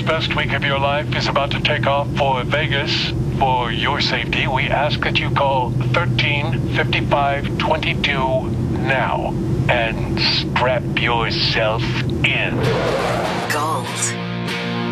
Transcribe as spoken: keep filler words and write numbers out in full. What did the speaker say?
best week of your life is about to take off for Vegas. For your safety, we ask that you call thirteen fifty-five twenty-two now and strap yourself in. Gold.